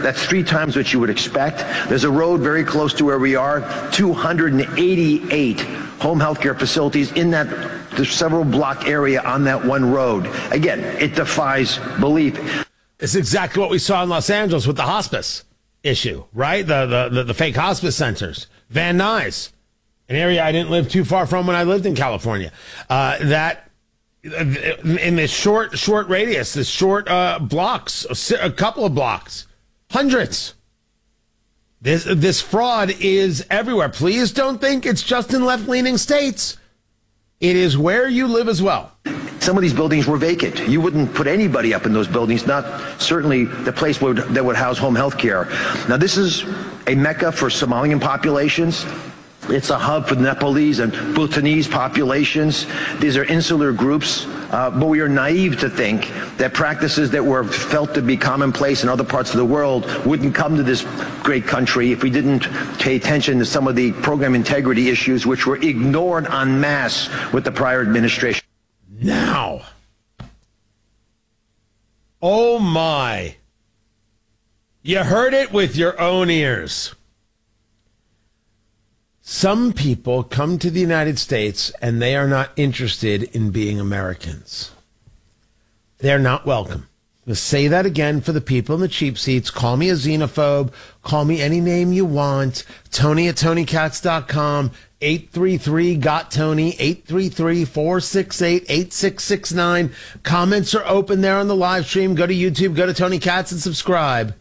That's 3 times what you would expect. There's a road very close to where we are, 288 home health care facilities in that several block area on that one road. Again, it defies belief. It's exactly what we saw in Los Angeles with the hospice issue, right? The fake hospice centers. Van Nuys, an area I didn't live too far from when I lived in California. That in this short radius, this short blocks, a couple of blocks, hundreds. This fraud is everywhere. Please don't think it's just in left-leaning states. It is where you live as well. Some of these buildings were vacant. You wouldn't put anybody up in those buildings, not certainly the place that would house home health care. Now, this is a mecca for Somalian populations. It's a hub for the Nepalese and Bhutanese populations. These are insular groups, but we are naive to think that practices that were felt to be commonplace in other parts of the world wouldn't come to this great country if we didn't pay attention to some of the program integrity issues which were ignored en masse with the prior administration. Now, oh my, you heard it with your own ears. Some people come to the United States and they are not interested in being Americans. They're not welcome. Let's say that again for the people in the cheap seats. Call me a xenophobe. Call me any name you want. Tony at TonyKatz.com. 833-GOT-TONY. 833-468-8669. Comments are open there on the live stream. Go to YouTube. Go to Tony Katz and subscribe.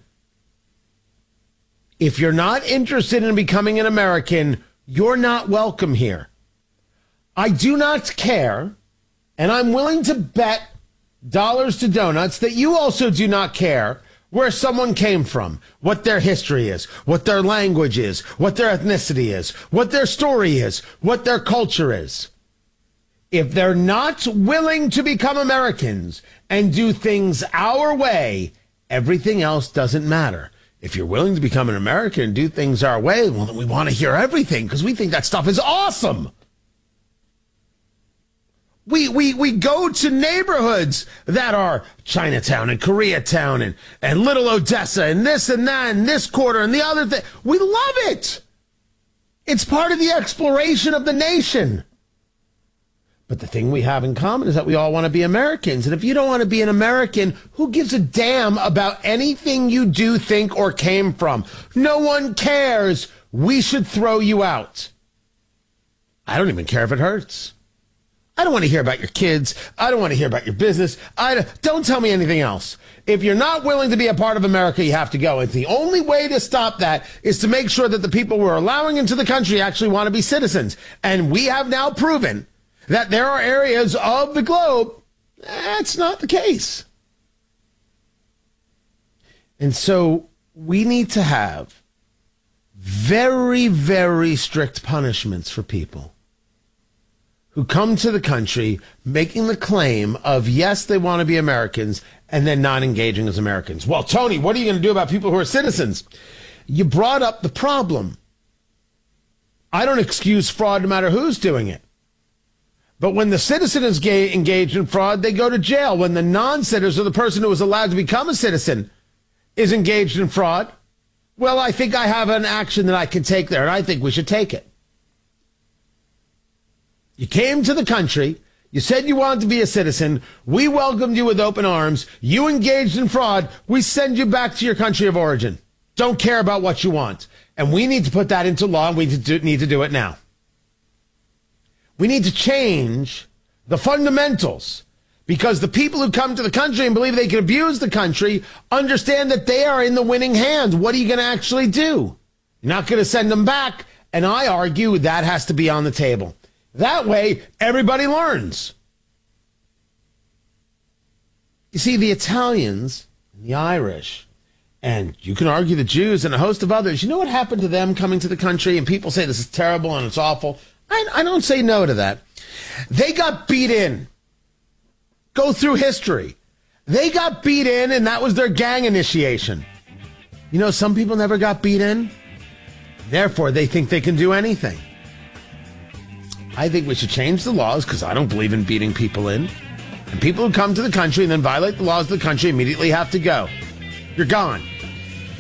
If you're not interested in becoming an American, you're not welcome here. I do not care, and I'm willing to bet dollars to donuts that you also do not care where someone came from, what their history is, what their language is, what their ethnicity is, what their story is, what their culture is. If they're not willing to become Americans and do things our way, everything else doesn't matter. If you're willing to become an American and do things our way, well, then we want to hear everything because we think that stuff is awesome. We go to neighborhoods that are Chinatown and Koreatown and Little Odessa and this and that and this quarter and the other thing. We love it. It's part of the exploration of the nation. But the thing we have in common is that we all want to be Americans. And if you don't want to be an American, who gives a damn about anything you do, think, or came from? No one cares. We should throw you out. I don't even care if it hurts. I don't want to hear about your kids. I don't want to hear about your business. Don't tell me anything else. If you're not willing to be a part of America, you have to go. And the only way to stop that is to make sure that the people we're allowing into the country actually want to be citizens. And we have now proven that there are areas of the globe that's not the case. And so we need to have very, very strict punishments for people who come to the country making the claim of, yes, they want to be Americans, and then not engaging as Americans. Well, Tony, what are you going to do about people who are citizens? You brought up the problem. I don't excuse fraud no matter who's doing it. But when the citizen is engaged in fraud, they go to jail. When the non-citizen, or the person who was allowed to become a citizen, is engaged in fraud, well, I think I have an action that I can take there, and I think we should take it. You came to the country. You said you wanted to be a citizen. We welcomed you with open arms. You engaged in fraud. We send you back to your country of origin. Don't care about what you want. And we need to put that into law, and we need to do it now. We need to change the fundamentals because the people who come to the country and believe they can abuse the country understand that they are in the winning hand. What are you going to actually do? You're not going to send them back. And I argue that has to be on the table. That way, everybody learns. You see, the Italians, the Irish, and you can argue the Jews and a host of others, you know what happened to them coming to the country? And people say this is terrible and it's awful. I don't say no to that. They got beat in. Go through history. They got beat in, and that was their gang initiation. You know, some people never got beat in. Therefore, they think they can do anything. I think we should change the laws because I don't believe in beating people in. And people who come to the country and then violate the laws of the country immediately have to go. You're gone.